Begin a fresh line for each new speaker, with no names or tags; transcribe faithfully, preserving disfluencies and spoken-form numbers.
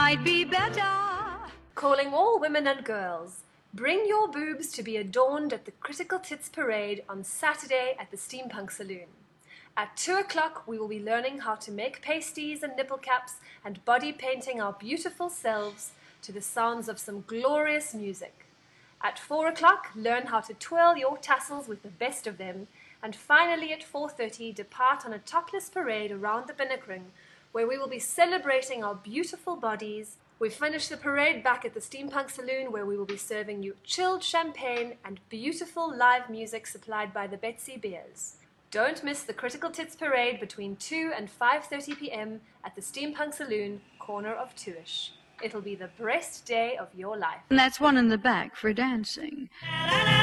might be better.
Calling all women and girls, bring your boobs to be adorned at the Critical Tits Parade on Saturday at the Steampunk Saloon. At two o'clock, we will be learning how to make pasties and nipple caps and body painting our beautiful selves to the sounds of some glorious music. At four o'clock, learn how to twirl your tassels with the best of them. And finally, at four thirty, depart on a topless parade around the Binnockring, where we will be celebrating our beautiful bodies. We finish the parade back at the Steampunk Saloon, where we will be serving you chilled champagne and beautiful live music supplied by the Betsy Beers. Don't miss the Critical Tits Parade between two and five thirty p m at the Steampunk Saloon, corner of Tuish. It'll be the best day of your life.
And that's one in the back for dancing.